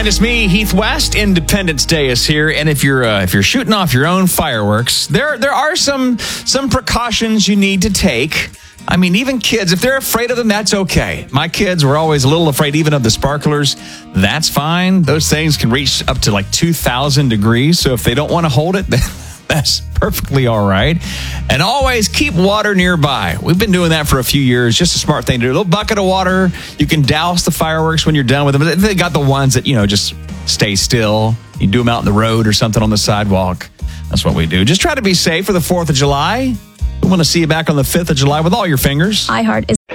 it's me, Heath West. Independence Day is here, and if you're shooting off your own fireworks, there are some precautions you need to take. I mean, even kids, if they're afraid of them, that's okay. My kids were always a little afraid even of the sparklers. That's fine. Those things can reach up to like 2,000 degrees, so if they don't want to hold it, that's perfectly all right. And always keep water nearby. We've been doing that for a few years. Just a smart thing to do. A little bucket of water. You can douse the fireworks when you're done with them. They got the ones that, just stay still. You do them out in the road or something on the sidewalk. That's what we do. Just try to be safe for the 4th of July. We want to see you back on the 5th of July with all your fingers. iHeart is